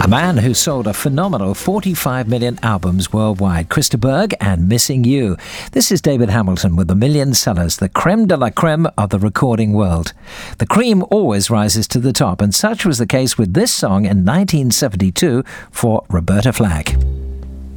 A man who sold a phenomenal 45 million albums worldwide, Krista Berg and Missing You. This is David Hamilton with the million sellers, the creme de la creme of the recording world. The cream always rises to the top, and such was the case with this song in 1972 for Roberta Flack.